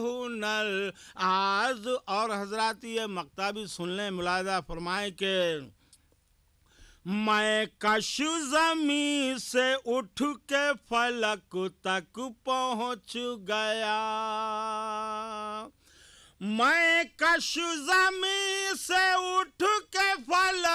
नल आज। और हजरात ये मक्ता भी सुन लें, मुलादा फरमाए के मैं कशु जमी से उठ के फलक तक पहुँच गया, मैं कशु जमी से उठ